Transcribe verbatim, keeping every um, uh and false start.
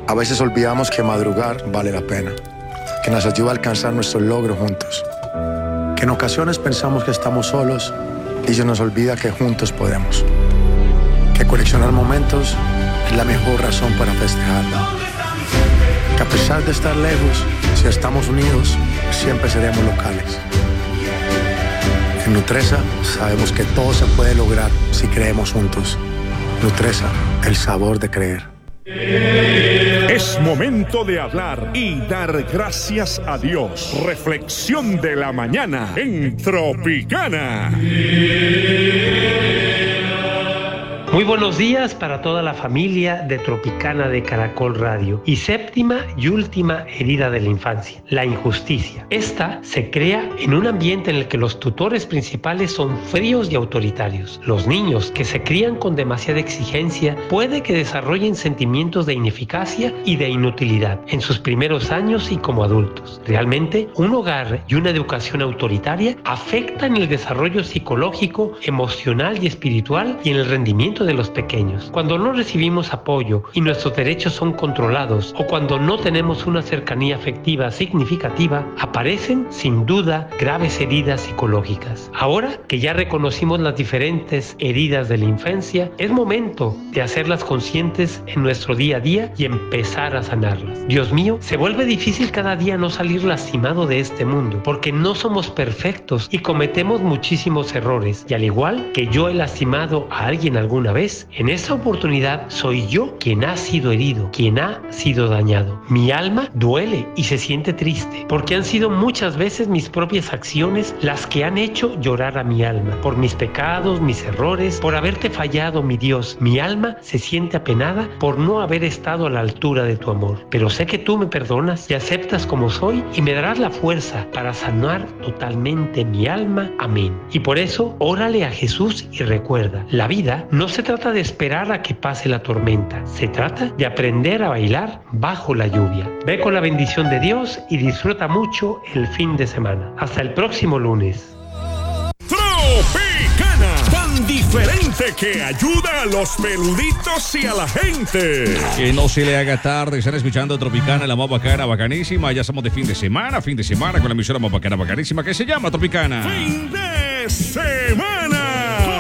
A veces olvidamos que madrugar vale la pena, que nos ayuda a alcanzar nuestros logros juntos. Que en ocasiones pensamos que estamos solos y se nos olvida que juntos podemos. Que coleccionar momentos es la mejor razón para festejar. Que a pesar de estar lejos, si estamos unidos, siempre seremos locales. En Nutresa sabemos que todo se puede lograr si creemos juntos. Nutresa, el sabor de creer. Es momento de hablar y dar gracias a Dios. Reflexión de la mañana en Tropicana. Muy buenos días para toda la familia de Tropicana de Caracol Radio. Y séptima y última herida de la infancia, la injusticia. Esta se crea en un ambiente en el que los tutores principales son fríos y autoritarios. Los niños que se crían con demasiada exigencia puede que desarrollen sentimientos de ineficacia y de inutilidad en sus primeros años y como adultos. Realmente, un hogar y una educación autoritaria afectan el desarrollo psicológico, emocional y espiritual y en el rendimiento de los pequeños. Cuando no recibimos apoyo y nuestros derechos son controlados o cuando no tenemos una cercanía afectiva significativa, aparecen sin duda graves heridas psicológicas. Ahora que ya reconocimos las diferentes heridas de la infancia, es momento de hacerlas conscientes en nuestro día a día y empezar a sanarlas. Dios mío, se vuelve difícil cada día no salir lastimado de este mundo, porque no somos perfectos y cometemos muchísimos errores. Y al igual que yo he lastimado a alguien alguna vez, en esta oportunidad soy yo quien ha sido herido, quien ha sido dañado. Mi alma duele y se siente triste, porque han sido muchas veces mis propias acciones las que han hecho llorar a mi alma. Por mis pecados, mis errores, por haberte fallado, mi Dios. Mi alma se siente apenada por no haber estado a la altura de tu amor. Pero sé que tú me perdonas y aceptas como soy y me darás la fuerza para sanar totalmente mi alma. Amén. Y por eso, órale a Jesús y recuerda, la vida no se trata de esperar a que pase la tormenta, se trata de aprender a bailar bajo la lluvia. Ve con la bendición de Dios y disfruta mucho el fin de semana. Hasta el próximo lunes. Tropicana, tan diferente que ayuda a los peluditos y a la gente. Que no se le haga tarde, están escuchando Tropicana, la más bacana, bacanísima. Ya estamos de fin de semana, fin de semana con la emisora más bacana, bacanísima que se llama Tropicana. Fin de semana.